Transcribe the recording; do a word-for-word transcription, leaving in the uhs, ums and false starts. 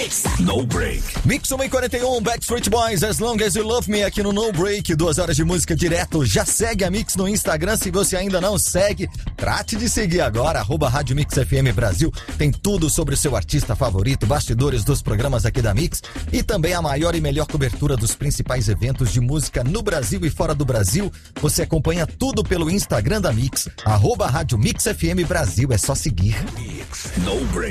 Mix, no break. Mix um e quarenta e um, Backstreet Boys, As Long As You Love Me, aqui no No Break, duas horas de música direto. Já segue a Mix no Instagram, se você ainda não segue, trate de seguir agora, arroba Rádio Mix F M Brasil. Tem tudo sobre o seu artista favorito, bastidores dos programas aqui da Mix e também a maior e melhor cobertura dos principais eventos de música no Brasil e fora do Brasil. Você acompanha tudo pelo Instagram da Mix, arroba Rádio Mix F M Brasil, é só seguir. Mix, no break.